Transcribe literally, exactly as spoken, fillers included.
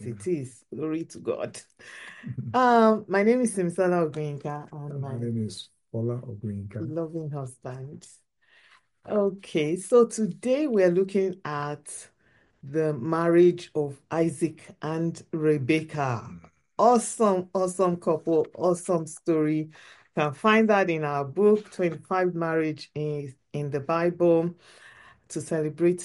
It is. Glory to God. Um, my name is Simsala Ogbenka, and My my name is Paula Ogwinka. loving husband. Okay, so today we're looking at the marriage of Isaac and Rebecca. Awesome, awesome couple, awesome story. You can find that in our book, twenty-five Marriage in, in the Bible, to celebrate